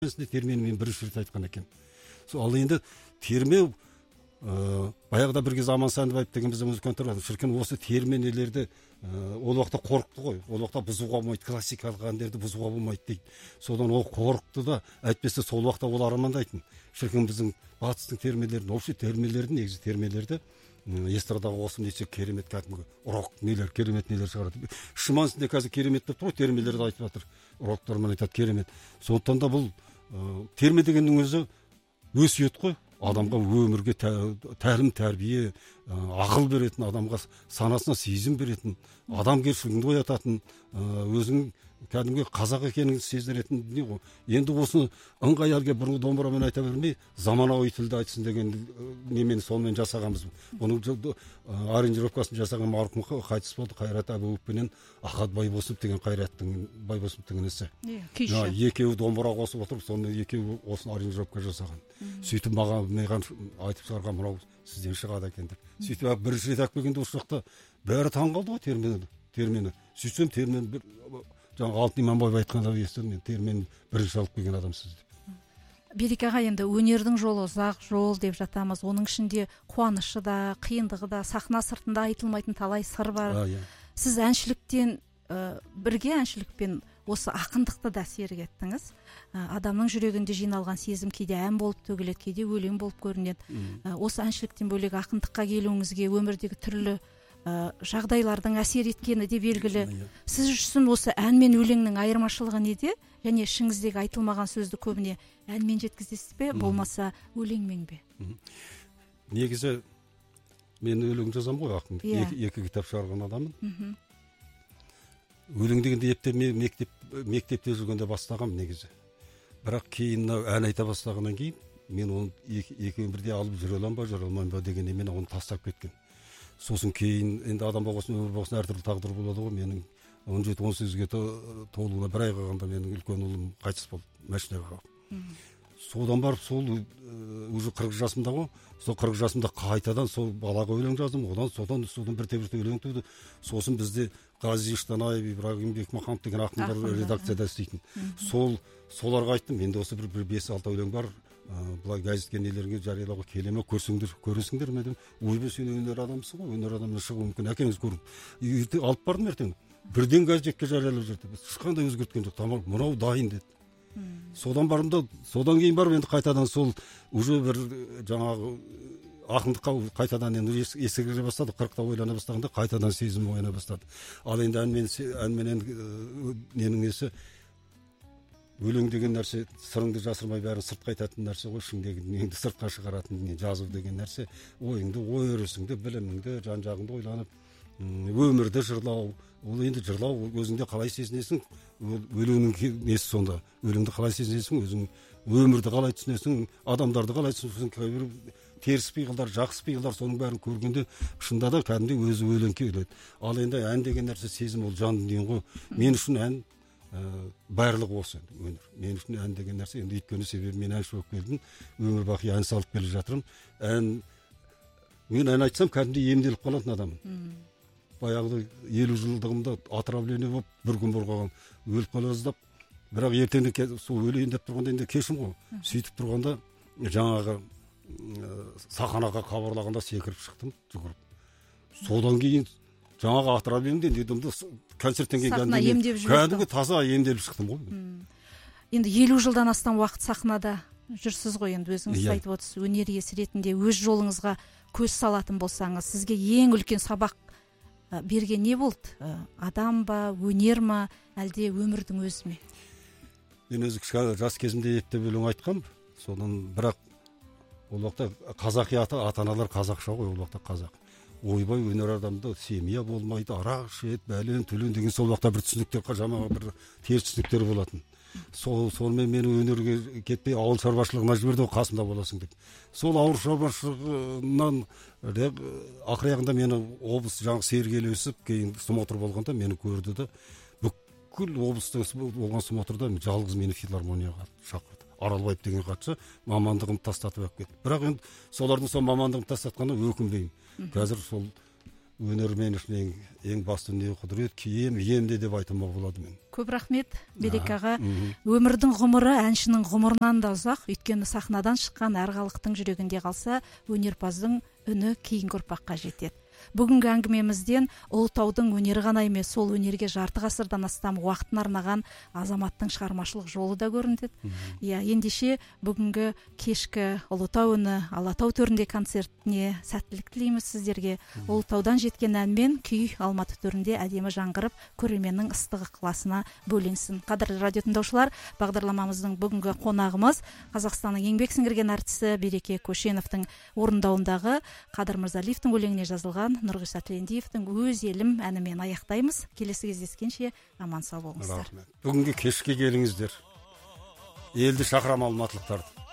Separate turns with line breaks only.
термені мен бірінші рет айтқан екен. Ал енді терме баяғыда бір кез Аман Сәндібаев деген біздің музыканттар бар. Шіркін осы терменелерді ол уақытта қорықты ғой. Ол уақытта бұзуға болмайды, классикалық әндерді бұзуға болмайды дейді. Содан ол қорықты да, әйтпесе сол уақытта ол армандайтын. Шіркін біздің батыстың термелерін, осы термелерді, негізі термелерді эстрадаға осы неше керемет кәдімгі урок нелер, керемет нелер шығарады. Шымансында қазір керемет деп тұр, термелерді айтып жатыр. Уроктармен айтады керемет. Сондықтан да бұл терме дегеннің өзі өсиет қой. Адамға өмірге тәлім, тәрбие, ақыл беретін, адамға санасына сезім беретін, адамгершілігіңді оятатын, өзің кәдімгі қазақ екеніңді сездіретін не ғой. Енді осы ыңғай әлге бұрынғы домбырамен айта бермей, заманауи тілде айтсын деген немен сонымен жасағанбыз. Оның аранжировкасын жасаған марқұм қайтыс болды, Қайрат Әбуовпенен Ахат Байбосынов деген Байбосыновтың інісі. Екеуі домбыра қосып отырып, сонымен екеуі осыны аранжировка жасаған. Сөйтіп маған айтып шығарған, мынау сізден шығады екен деп. Сөйтіп бірінші рет әкпегенде осы жақта бәрі таң қалды ғой термені. Сөйтсем термен жаңа Алтын Иманбаев айтқанда естідім, мен термен бірінші алып келген адамсыз деп.
Берік аға, енді өнердің жолы ұзақ жол деп жатамыз. Оның ішінде қуанышы да, қиындығы да, сахна сыртында айтылмайтын талай сыр бар. Сіз әншіліктен бірге әншілікпен осы ақындықты да серік еттіңіз. Адамның жүрегінде жиналған сезім кейде ән болып төгіледі, кейде өлең болып көрінеді. Осы әншіліктен бөлек ақындыққа келуіңізге өмірдегі түрлі жағдайлардың әсер еткені де белгілі. Сіз үшін осы ән мен өлеңнің айырмашылығы неде? Және ішіңіздегі айтылмаған сөзді көбіне әнмен жеткізесіз бе, болмаса өлеңмен бе?
Негізі мен өлең жазам ғой, ақын. Екі кітап шығарған адамын. Өлең дегенде мектепте жүргенде бастағам негізі. Бірақ кейін ән айта бастағаннан кейін мен оны екеуін бірде алып жүре аламын ба, жүре алмаймын ба дегенде мен оны тастап кеткен. Сосын кейін енді адам болғасын, өмір болғасын әртүрлі тағдыр болады ғой. Менің 17-18-ге толуына бір ай қалғанда менің үлкен ұлым қайтыс болды, машинаға қалып. Содан барып сол уже 40 жасымда ғой. Сол 40 жасымда қайтадан сол балаға өлең жаздым. Содан бірте-бірте өлең туды. Сосын бізде Ғази Штанаев, Ибрагим Бекмаханов деген ақындар редакцияда істейтін. Соларға айттым, менде осы бір 5-6 өлең бар. Бұлай газетке нелерге жариялауға келе ме, көресіңдер ме дедім. Ойбай, сен өнер адамсың ғой, өнер адамына шығу мүмкін, әкеңіз көріп. Алып бардым ертең. Бірден газетке жариялап жүрді. Ешқандай өзгерткен жоқ. Тамам, мынау дайын деді. Содан кейін барып енді қайтадан сол уже бір жаңағы ақындыққа қайтадан енді есігіре бастады. 40-та ойлана бастағанда қайтадан сезім ойна бастады. Ал енді әнменен ненің несі, өлең деген нәрсе сырыңды жасырмай бәрін сыртқа айтатын нәрсе ғой. Ішіңдегі неңді сыртқа шығаратын жазу деген нәрсе. Ойыңды, ой өрісіңді, біліміңді, жан-жағыңды ойланып, өмірді жырлау. Ол енді жырлау өзіңде қалай сезінесің, өлеңнің несі сонда. Өлеңді қалай сезінесің, өзің өмірді қалай түсінесің, адамдарды қалай түсінесің, кейбір теріс пиғылдар, жақсы пиғылдар, соның бәрін көргенде шында да кәдімгі өзі өлең келеді. Ал енді ән деген нәрсе сезім, ол жан дүниең ғой. Мен үшін ән барлығы осы өнер. Мен үшін ән деген нәрсе, енді өйткені себебі мен әнші болып келдім, өмір бақи ән салып келе жатырмын. Мен ән айтсам кәдімгі емделіп қалатын адаммын. Баяғыда 50 жылдығымда отравление болып бір күн болған, өліп қала жаздап, бірақ ертеңде сол өлейін деп тұрғанда енді кешім ғой. Сөйтіп тұрғанда жаңағы саханаға хабарлағанда секіріп шықтым, жүгіріп. Содан кейін жаңағы отравлениеден дедімді концерттен кейін кәдімгі таза емделіп шықтым ғой.
Енді 50 жылдан астам уақыт сахнада жүрсіз ғой, енді өзіңіз айтып отырсыз, өнер иесі ретінде өз жолыңызға көз салатын болсаңыз, сізге ең үлкен сабақ берген не болды? Адам ба, өнер ма, әлде өмірдің өзі ме?
Мен өзі жас кезімде ептеп өлең айтқам. Содан бірақ ол уақытта қазақи ата-аналар қазақша ғой, ол уақытта қазақ. Ойбай, өнер адамда семья болмайды, арақ ішеді, бәлен түлен деген сол уақытта бір түсініктер, жаңағы бір теріс түсініктер болатын. Сонымен мені өнерге кетпей ауыл шаруашылығына жіберді, қасымда боласың деп. Сол ауыл шаруашылығынан ақыр аяғында мені облыс жаңағы Сергелі өсіп, кейін смотр болғанда мені көрді де, бүкіл облыстың болған смотрда жалғыз мені филармонияға шақырды. Аралбаев деген хатшы мамандығымды тастатып алып кетті. Бірақ енді солардың сол мамандығымды тастатқанына өкінбеймін. Қазір сол өнер мен үшін ең басты не құдірет, кием емде деп айтуға болады мен.
Көп рахмет Береке аға. Өмірдің ғұмыры әншінің ғұмырынан да ұзақ, өйткені сахнадан шыққан әр халықтың жүрегінде қалса, өнерпаздың үні кейінгі ұрпаққа жетеді. Бүгінгі әңгімемізден Ұлытаудың өнері ғана емес, сол өнерге жарты ғасырдан астам уақытын арнаған азаматтың шығармашылық жолы да көрінеді. Ендеше бүгінгі кешкі Ұлытау үні Алатау төрінде концертіне сәттілік тілейміз сіздерге. Ұлытаудан жеткен әнмен күй Алматы төрінде әдемі жаңғырып, көрерменнің ыстық ықыласына бөленсін. Қадірлі радио тыңдаушылар, бағдарламамыздың бүгінгі қонағымыз Қазақстанның еңбек сіңірген әртісі Береке Көшеновтың орындауындағы Қадыр Мырзалиевтің өлеңіне жазылған Нұрғиса Тілендиевтің Өз елім әнімен аяқтаймыз. Келесі кездескенше аман сау болыңыздар.
Рахмет. Бүгінгі кешке келіңіздер. Елді шақырам алматылықтарды.